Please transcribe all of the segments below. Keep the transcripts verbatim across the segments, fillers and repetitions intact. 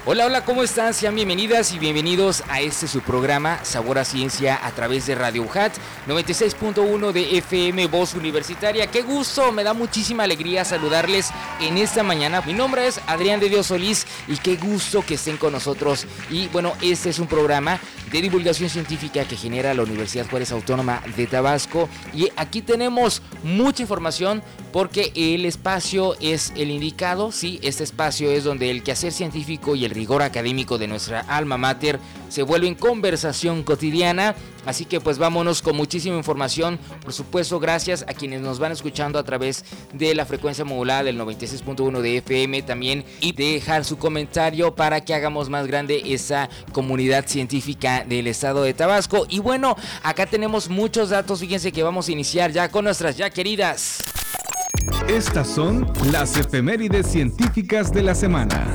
Hola, hola, ¿cómo están? Sean bienvenidas y bienvenidos a este su programa Sabor a Ciencia a través de Radio U J A T noventa y seis punto uno de F M Voz Universitaria. ¡Qué gusto! Me da muchísima alegría saludarles en esta mañana. Mi nombre es Adrián de Dios Solís y qué gusto que estén con nosotros. Y bueno, este es un programa de divulgación científica que genera la Universidad Juárez Autónoma de Tabasco. Y aquí tenemos mucha información porque el espacio es el indicado. Sí, este espacio es donde el quehacer científico y el rigor académico de nuestra alma mater se vuelve en conversación cotidiana. Así que pues vámonos con muchísima información. Por supuesto, gracias a quienes nos van escuchando a través de la frecuencia modulada del noventa y seis punto uno de F M también, y dejar su comentario para que hagamos más grande esa comunidad científica del estado de Tabasco. Y bueno, acá tenemos muchos datos. Fíjense que vamos a iniciar ya con nuestras ya queridas. Estas son las efemérides científicas de la semana.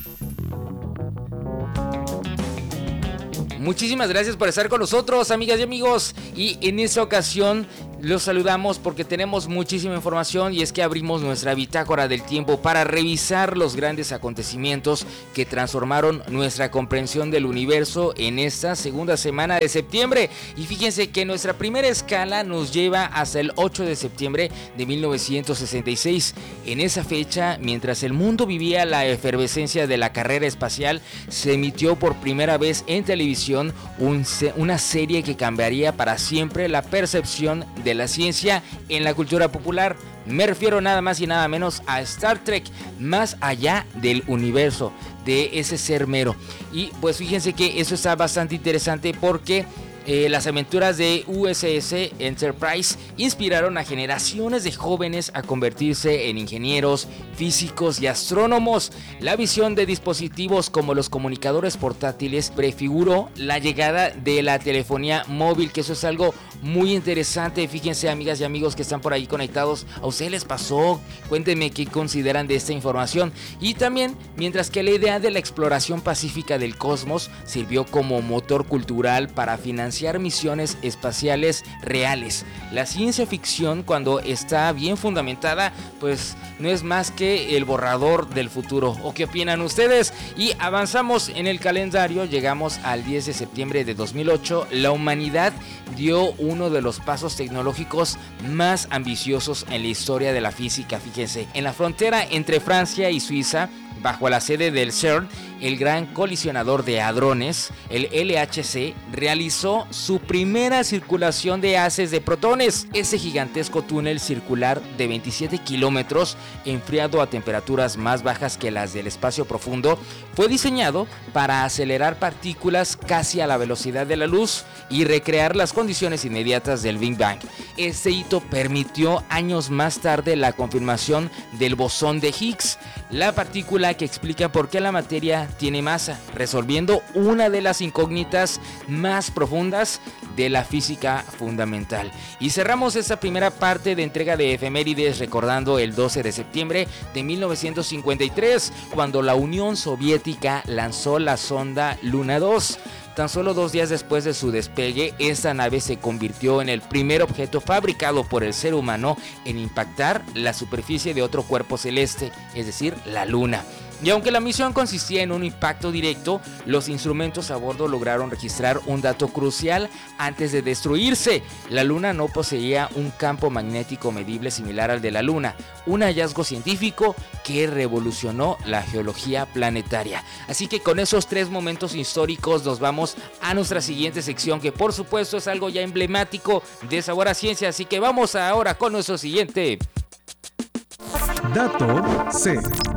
Muchísimas gracias por estar con nosotros, amigas y amigos, y en esta ocasión los saludamos porque tenemos muchísima información, y es que abrimos nuestra bitácora del tiempo para revisar los grandes acontecimientos que transformaron nuestra comprensión del universo en esta segunda semana de septiembre. Y fíjense que nuestra primera escala nos lleva hasta el ocho de septiembre de mil novecientos sesenta y seis. En esa fecha, mientras el mundo vivía la efervescencia de la carrera espacial, se emitió por primera vez en televisión un, una serie que cambiaría para siempre la percepción de la ciencia en la cultura popular. Me refiero nada más y nada menos a Star Trek, más allá del universo, de ese ser mero. Y pues fíjense que eso está bastante interesante porque Eh, las aventuras de U S S Enterprise inspiraron a generaciones de jóvenes a convertirse en ingenieros, físicos y astrónomos. La visión de dispositivos como los comunicadores portátiles prefiguró la llegada de la telefonía móvil, que eso es algo muy interesante. Fíjense, amigas y amigos que están por ahí conectados, ¿a ustedes les pasó? Cuéntenme qué consideran de esta información. Y también, mientras que la idea de la exploración pacífica del cosmos sirvió como motor cultural para financiar misiones espaciales reales. La ciencia ficción, cuando está bien fundamentada, pues no es más que el borrador del futuro. ¿O qué opinan ustedes? Y avanzamos en el calendario, llegamos al diez de septiembre de dos mil ocho. La humanidad dio uno de los pasos tecnológicos más ambiciosos en la historia de la física. Fíjense, en la frontera entre Francia y Suiza, bajo la sede del CERN, el gran colisionador de hadrones, el L H C, realizó su primera circulación de haces de protones. Ese gigantesco túnel circular de veintisiete kilómetros, enfriado a temperaturas más bajas que las del espacio profundo, fue diseñado para acelerar partículas casi a la velocidad de la luz y recrear las condiciones inmediatas del Big Bang. Este hito permitió años más tarde la confirmación del bosón de Higgs, la partícula que explica por qué la materia tiene masa, resolviendo una de las incógnitas más profundas de la física fundamental. Y cerramos esta primera parte de entrega de efemérides recordando el doce de septiembre de mil novecientos cincuenta y tres, cuando la Unión Soviética lanzó la sonda Luna dos. Tan solo dos días después de su despegue, esta nave se convirtió en el primer objeto fabricado por el ser humano en impactar la superficie de otro cuerpo celeste, es decir, la Luna. Y aunque la misión consistía en un impacto directo, los instrumentos a bordo lograron registrar un dato crucial antes de destruirse. La Luna no poseía un campo magnético medible similar al de la Luna, un hallazgo científico que revolucionó la geología planetaria. Así que con esos tres momentos históricos nos vamos a nuestra siguiente sección, que por supuesto es algo ya emblemático de Sabor a Ciencia. Así que vamos ahora con nuestro siguiente Dato C.